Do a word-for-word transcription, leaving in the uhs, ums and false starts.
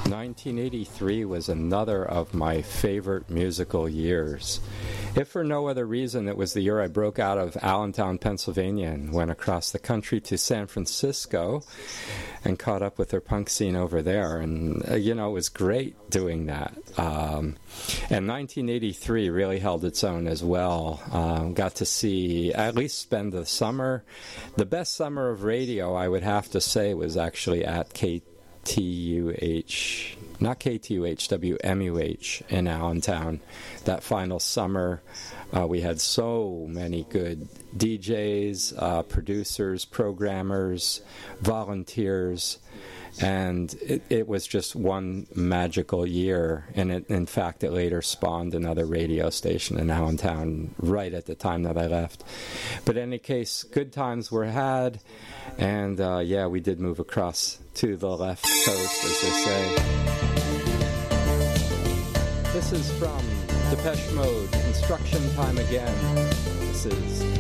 nineteen eighty-three was another of my favorite musical years. If for no other reason, it was the year I broke out of Allentown, Pennsylvania, and went across the country to San Francisco and caught up with their punk scene over there. And, uh, you know, it was great doing that. Um, and nineteen eighty-three really held its own as well. Um, got to see, at least spend the summer. The best summer of radio, I would have to say, was actually at K T U H, not K T U H, W M U H in Allentown. That final summer, uh, we had so many good D Js, uh, producers, programmers, volunteers, and it, it was just one magical year. And it, in fact, it later spawned another radio station in Allentown right at the time that I left. But in any case, good times were had, and uh, yeah, we did move across to the left coast, as they say. This is from Depeche Mode, Construction Time Again. This is